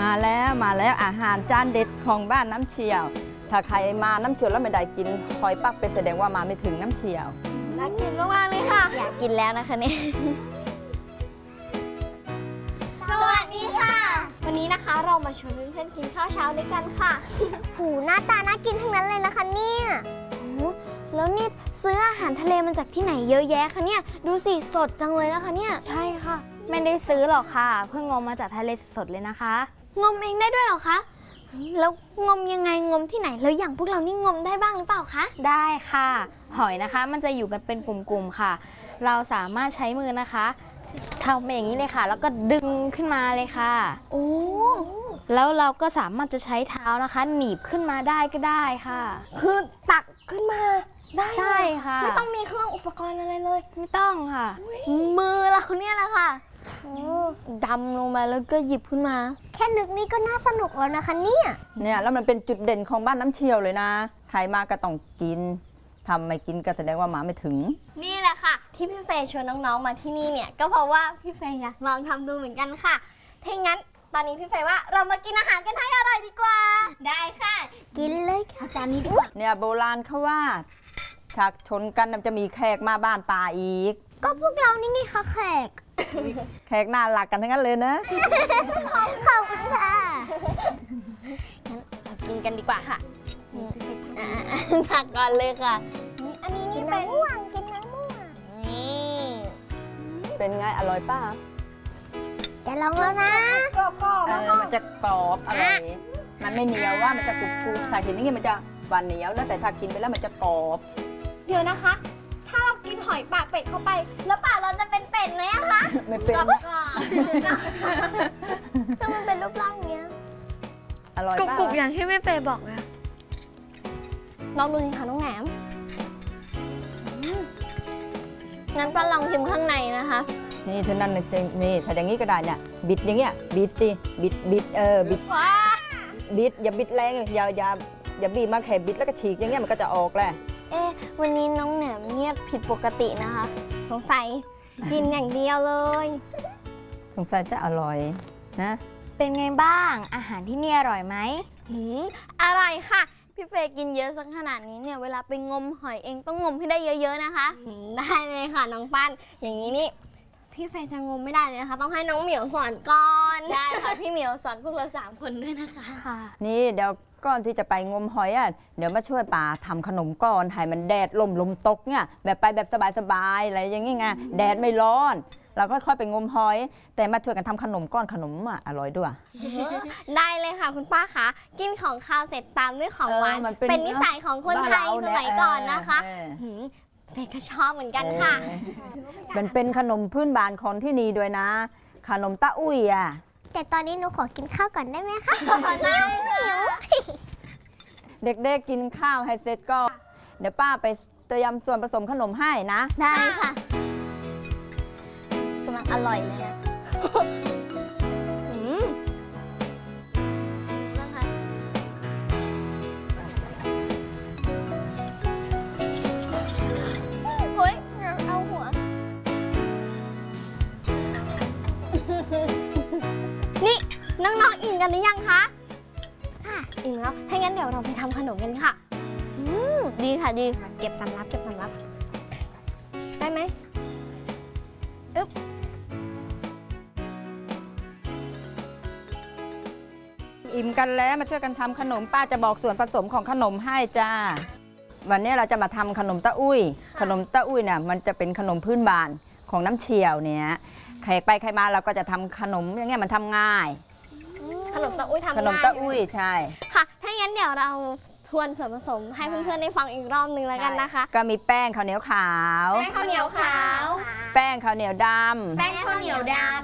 มาแล้วอาหารจานเด็ดของบ้านน้ำเชี่ยวถ้าใครมาน้ำเชี่ยวแล้วไม่ได้กินหอยปักเป็นแสดงว่ามาไม่ถึงน้ำเชี่ยวน่ากินมากๆเลยค่ะอยากกินแล้วนะคะเนี่ยสวัสดีค่ะวันนี้นะคะเรามาชวนเพื่อนๆกินข้าวเช้าด้วยกันค่ะหูหน้าตาน่ากินทั้งนั้นเลยนะคะเนี่ยแล้วนี่ซื้ออาหารทะเลมาจากที่ไหนเยอะแยะคะเนี่ยดูสิสดจังเลยนะคะเนี่ยใช่ค่ะไม่ได้ซื้อหรอกค่ะเพิ่งงมมาจากทะเลสดๆเลยนะคะงมเองได้ด้วยเหรอคะแล้วงมยังไงงมที่ไหนแล้วอย่างพวกเรานี่งมได้บ้างหรือเปล่าคะได้ค่ะหอยนะคะมันจะอยู่กันเป็นกลุ่มๆค่ะเราสามารถใช้มือนะคะทำอย่างนี้เลยค่ะแล้วก็ดึงขึ้นมาเลยค่ะโอ้แล้วเราก็สามารถจะใช้เท้านะคะหนีบขึ้นมาได้ก็ได้ค่ะคือตักขึ้นมาได้ใช่ค่ะไม่ต้องมีเครื่องอุปกรณ์อะไรเลยไม่ต้องค่ะมือเราเนี่ยแหละค่ะดำลงมาแล้วก็หยิบขึ้นมาแค่นึกนี่ก็น่าสนุกแล้วนะคะเนี่ยแล้วมันเป็นจุดเด่นของบ้านน้ำเชี่ยวเลยนะใครมาก็ต้องกินทำไม่กินก็แสดงว่ามาไม่ถึงนี่แหละค่ะที่พี่เฟย์ชวนน้องๆมาที่นี่เนี่ยก็เพราะว่าพี่เฟย์อยากลองทำดูเหมือนกันค่ะถ้างั้นตอนนี้พี่เฟย์ว่าเรามากินอาหารกันให้อร่อยดีกว่าได้ค่ะกินเลยค่ะจานนี้ดีกว่าเนี่ยโบราณเขาว่าฉากชนกันจะมีแขกมาบ้านป่าอีกก็พวกเรานี่ไงคะแขกน่ารักกันทั้งนั้นเลยนะขอบคุณค่ะงั้นเรากินกันดีกว่าค่ะตักก่อนเลยค่ะอันนี้นี่เป็นม่วงกินน้ำม่วงนี่เป็นไงอร่อยป่ะจะลองแล้วนะกรอบๆมันจะกรอบอร่อยมันไม่เหนียวว่ามันจะกรุบๆถ้ากินอย่างนี้มันจะหวานเหนียวแล้วแต่ถ้ากินไปแล้วมันจะกรอบเดี๋ยวนะคะถ้าเรากินหอยปากเป็ดเข้าไปแล้วปากเราจะเป็นเป็ดไหมอะคะไม่เป็นแต่มันเป็นรูปร่างเนี้ยอร่อยป่ะกรุบๆอย่างที่แม่เฟย์บอกเลยลองดูสิคะน้องแหนมงั้นก็ลองชิมข้างในนะคะนี่เท่านั้นนี่ถ้าอย่างนี้ก็ได้เนี่ยบิดอย่างเงี้ยบิดสิบิดบิดอย่าบิดแรงอย่าบีบมาแค่บิดแล้วก็ฉีกอย่างเงี้ยมันก็จะออกแหละวันนี้น้องแหนมเงียบผิดปกตินะคะสงสัยกินอย่างเดียวเลยสงสัยจะอร่อยนะเป็นไงบ้างอาหารที่นี่อร่อยไหมอร่อยค่ะพี่เฟย์กินเยอะสักขนาดนี้เนี่ยเวลาไปงมหอยเองต้องงมให้ได้เยอะๆนะคะได้เลยค่ะน้องปั้นอย่างนี้นี่พี่เฟย์จะงมไม่ได้เลยนะคะต้องให้น้องเหมียวสอนก่อนได้ค่ะพี่เหมียวสอนพวกเรา3 คนด้วยนะคะค่ะนี่เดี๋ยวก่อนที่จะไปงมหอยเดี๋ยวมาช่วยป่าทำขนมก่อนให้มันแดดลมตกเนี่ยแบบไปแบบสบายๆอะไรอย่างงี้ไงแดดไม่ร้อนเราค่อยๆไปงมหอยแต่มาช่วยกันทำขนมก้อนขนมอร่อยด้วยได้เลยค่ะคุณป้าคะกินของข้าวเสร็จตามด้วยของหวานเป็นนิสัยของคนไทยสมัยก่อนนะคะเฟย์ก็ชอบเหมือนกันค่ะมันเป็นขนมพื้นบ้านของที่นี่ด้วยนะขนมตะอุ้ยแต่ตอนนี้หนูขอกินข้าวก่อนได้ไหมคะหิวเด็กๆกินข้าวให้เสร็จก็เดี๋ยวป้าไปเตรียมส่วนผสมขนมให้นะได้ค่ะกำลังอร่อยเลยอะนะคะเฮ้ยเอาหัวนี่น้องๆอิ่มกันหรือยังคะอิ่มแล้วถ้างั้นเดี๋ยวเราไปทำขนมกันค่ะดีค่ะดีเก็บสำรับได้ไหมอิ่มกันแล้วมาช่วยกันทำขนมป้าจะบอกส่วนผสมของขนมให้จ้าวันนี้เราจะมาทำขนมตะอุ้ยขนมตะอุ้ยเนี่ยมันจะเป็นขนมพื้นบ้านของน้ำเชี่ยวเนี่ยใครไปใครมาเราก็จะทำขนมอย่างเงี้ยมันทำง่ายขนมตะอุ้ยทำง่ายขนมตะอุ้ยใช่ค่ะถ้างั้นเดี๋ยวเราทวนส่วนผสมให้เพื่อนๆได้ฟังอีกรอบนึงแล้วกันนะคะก็มีแป้งข้าวเหนียวขาวแป้งข้าวเหนียวขาวแป้งข้าวเหนียวดำแป้งข้าวเหนียวดำ